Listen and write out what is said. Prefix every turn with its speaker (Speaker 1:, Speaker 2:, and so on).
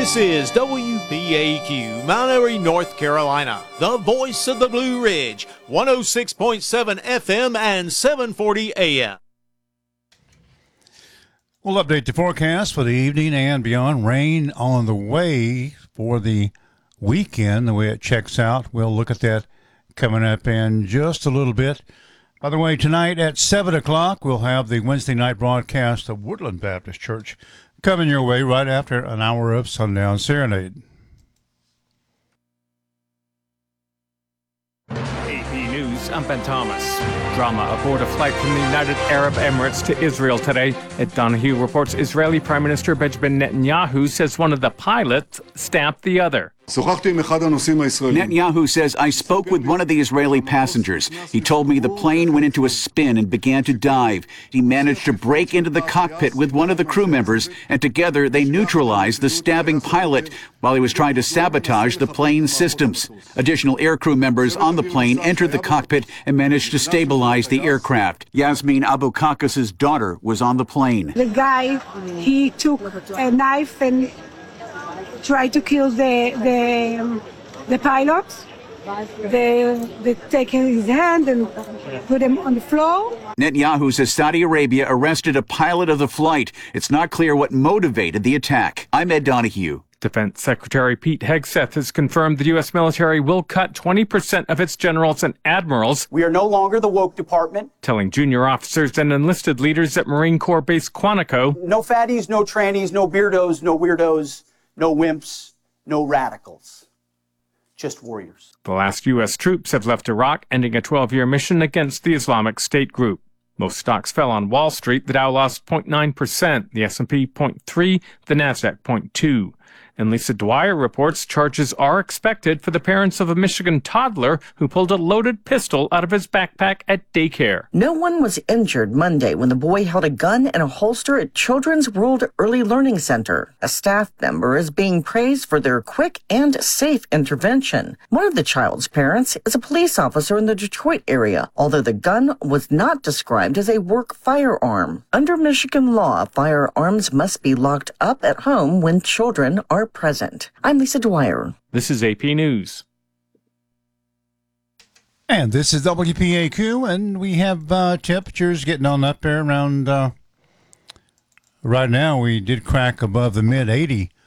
Speaker 1: This is WPAQ, Mount Airy, North Carolina, the voice of the Blue Ridge, 106.7 FM and 740 AM.
Speaker 2: We'll update the forecast for the evening and beyond. Rain on the way for the weekend, the way it checks out. We'll look at that coming up in just a little bit. By the way, tonight at 7 o'clock, we'll have the Wednesday night broadcast of Woodland Baptist Church coming your way right after an hour of Sundown Serenade.
Speaker 3: AP News, I'm Ben Thomas. Drama aboard a flight from the United Arab Emirates to Israel today. Ed Donahue reports Israeli Prime Minister Benjamin Netanyahu says one of the pilots stabbed the other.
Speaker 4: Netanyahu says, I spoke with one of the Israeli passengers. He told me the plane went into a spin and began to dive. He managed to break into the cockpit with one of the crew members, and together they neutralized the stabbing pilot while he was trying to sabotage the plane's systems. Additional aircrew members on the plane entered the cockpit and managed to stabilize the aircraft. Yasmin Abu Kakas's daughter was on the plane.
Speaker 5: The guy, he took a knife and tried to kill the pilot. They taken his hand and put him on the floor.
Speaker 4: Netanyahu says Saudi Arabia arrested a pilot of the flight. It's not clear what motivated the attack. I'm Ed Donahue.
Speaker 3: Defense Secretary Pete Hegseth has confirmed the U.S. military will cut 20% of its generals and admirals.
Speaker 6: We are no longer the woke department.
Speaker 3: Telling junior officers and enlisted leaders at Marine Corps Base Quantico.
Speaker 6: No fatties, no trannies, no beardos, no weirdos, no wimps, no radicals. Just warriors.
Speaker 3: The last U.S. troops have left Iraq, ending a 12-year mission against the Islamic State group. Most stocks fell on Wall Street. The Dow lost 0.9%, the S&P 0.3%, the Nasdaq 0.2%. And Lisa Dwyer reports charges are expected for the parents of a Michigan toddler who pulled a loaded pistol out of his backpack at daycare.
Speaker 7: No one was injured Monday when the boy held a gun in a holster at Children's World Early Learning Center. A staff member is being praised for their quick and safe intervention. One of the child's parents is a police officer in the Detroit area, although the gun was not described as a work firearm. Under Michigan law, firearms must be locked up at home when children are present. I'm Lisa Dwyer.
Speaker 3: This is AP News.
Speaker 2: And this is WPAQ, and we have temperatures getting on up there around, right now we did crack above the mid-80